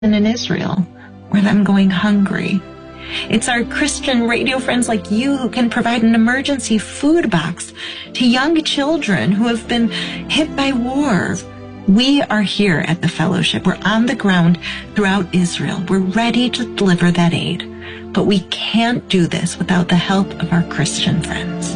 in Israel, where I'm going hungry. It's our Christian radio friends like you who can provide an emergency food box to young children who have been hit by war. We are here at the Fellowship. We're on the ground throughout Israel. We're ready to deliver that aid. But we can't do this without the help of our Christian friends.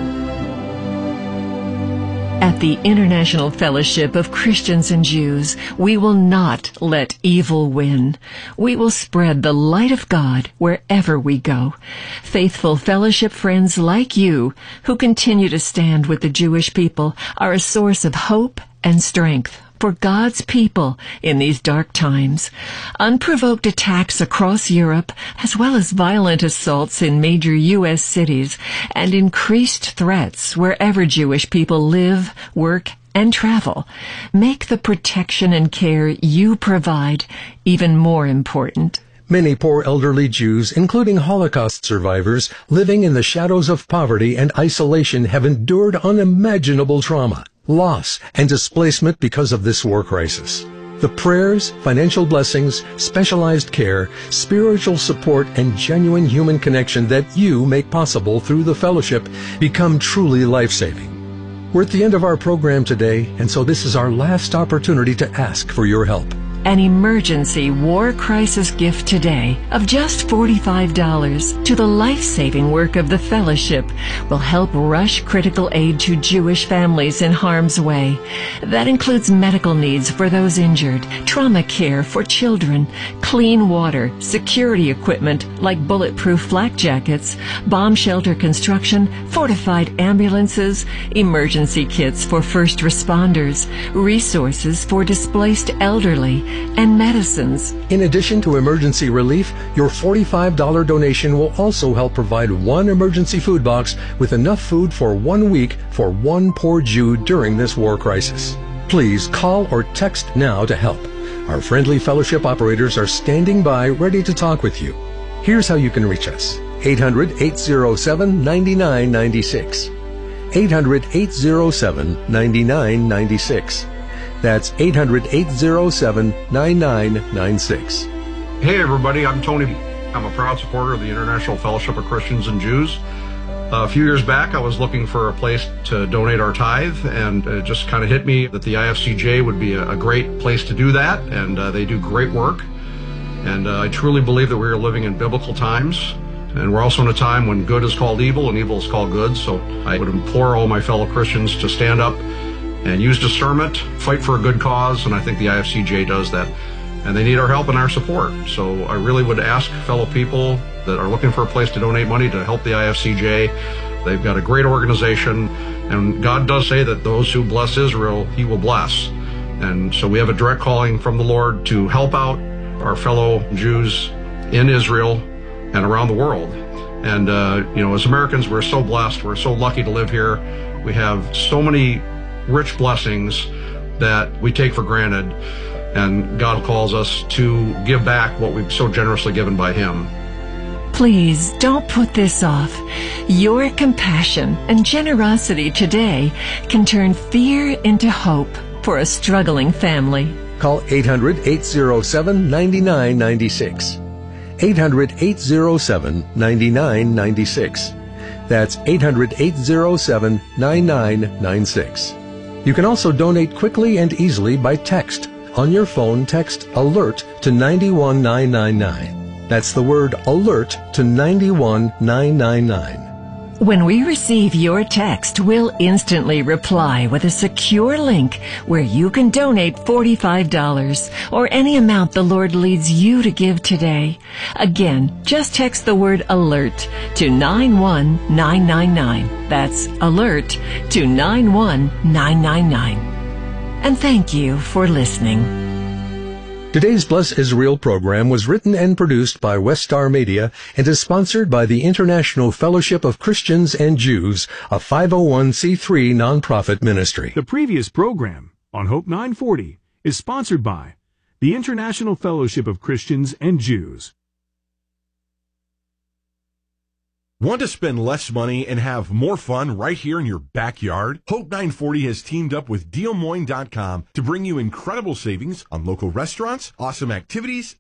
At the International Fellowship of Christians and Jews, we will not let evil win. We will spread the light of God wherever we go. Faithful fellowship friends like you, who continue to stand with the Jewish people, are a source of hope and strength for God's people in these dark times. Unprovoked attacks across Europe, as well as violent assaults in major U.S. cities, and increased threats wherever Jewish people live, work, and travel, make the protection and care you provide even more important. Many poor elderly Jews, including Holocaust survivors, living in the shadows of poverty and isolation, have endured unimaginable trauma, loss, and displacement because of this war crisis. The prayers, financial blessings, specialized care, spiritual support, and genuine human connection that you make possible through the Fellowship become truly life-saving. We're at the end of our program today, and so this is our last opportunity to ask for your help. An emergency war crisis gift today of just $45 to the life-saving work of the Fellowship will help rush critical aid to Jewish families in harm's way. That includes medical needs for those injured, trauma care for children, clean water, security equipment like bulletproof flak jackets, bomb shelter construction, fortified ambulances, emergency kits for first responders, resources for displaced elderly, and medicines. In addition to emergency relief, your $45 donation will also help provide one emergency food box with enough food for 1 week for one poor Jew during this war crisis. Please call or text now to help. Our friendly Fellowship operators are standing by ready to talk with you. Here's how you can reach us. 800-807-9996. 800-807-9996. That's 800-807-9996. Hey everybody, I'm Tony. I'm a proud supporter of the International Fellowship of Christians and Jews. A few years back, I was looking for a place to donate our tithe, and it just kind of hit me that the IFCJ would be a great place to do that, and they do great work. And I truly believe that we are living in biblical times, and we're also in a time when good is called evil and evil is called good. So I would implore all my fellow Christians to stand up and use discernment, fight for a good cause, and I think the IFCJ does that. And they need our help and our support. So I really would ask fellow people that are looking for a place to donate money to help the IFCJ. They've got a great organization, and God does say that those who bless Israel, He will bless. And so we have a direct calling from the Lord to help out our fellow Jews in Israel and around the world. And, as Americans, we're so blessed. We're so lucky to live here. We have so many rich blessings that we take for granted, and God calls us to give back what we've so generously given by Him. Please don't put this off. Your compassion and generosity today can turn fear into hope for a struggling family. Call 800-807-9996. 800-807-9996. That's 800-807-9996. You can also donate quickly and easily by text. On your phone, text ALERT to 91999. That's the word ALERT to 91999. When we receive your text, we'll instantly reply with a secure link where you can donate $45 or any amount the Lord leads you to give today. Again, just text the word ALERT to 91999. That's ALERT to 91999. And thank you for listening. Today's Bless Israel program was written and produced by Westar Media and is sponsored by the International Fellowship of Christians and Jews, a 501c3 nonprofit ministry. The previous program on Hope 940 is sponsored by the International Fellowship of Christians and Jews. Want to spend less money and have more fun right here in your backyard? Hope 940 has teamed up with DealMoin.com to bring you incredible savings on local restaurants, awesome activities,